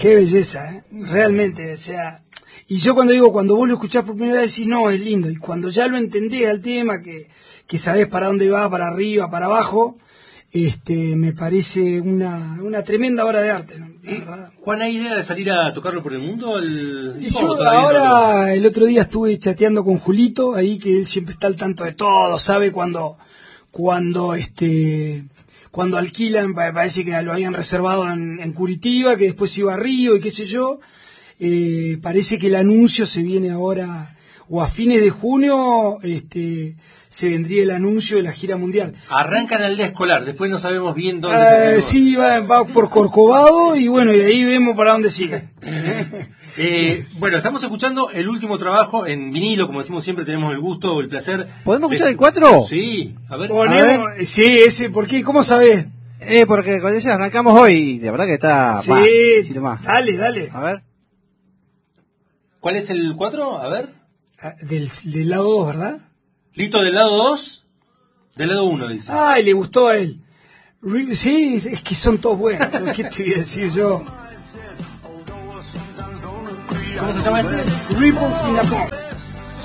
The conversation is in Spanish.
Qué belleza, ¿eh? Realmente, o sea, y yo cuando vos lo escuchás por primera vez decís, no, es lindo, y cuando ya lo entendés al tema, que sabés para dónde va, para arriba, para abajo, me parece una tremenda obra de arte, ¿no? Juan, ¿hay idea de salir a tocarlo por el mundo? Yo ahora, el otro día estuve chateando con Julito, ahí que él siempre está al tanto de todo, sabe cuando alquilan, parece que lo habían reservado en Curitiba, que después iba a Río y qué sé yo. Parece que el anuncio se viene ahora, o a fines de junio, se vendría el anuncio de la gira mundial. Arrancan al día escolar, después no sabemos bien dónde. Sí, va por Corcovado y bueno, y ahí vemos para dónde sigue. Bueno, estamos escuchando el último trabajo en vinilo, como decimos siempre, tenemos el gusto o el placer. ¿Podemos escuchar el 4? Sí, a ver. Sí, ese, ¿por qué? ¿Cómo sabés? Porque con ese arrancamos hoy y de verdad que está... Sí, dale. A ver. ¿Cuál es el 4? A ver. Del lado 2, ¿verdad? ¿Listo del lado 2? Del lado 1, dice. Ay, le gustó a él. Sí, es que son todos buenos. ¿Qué te voy a decir yo? ¿Cómo se llama este? Ripples in a Pond.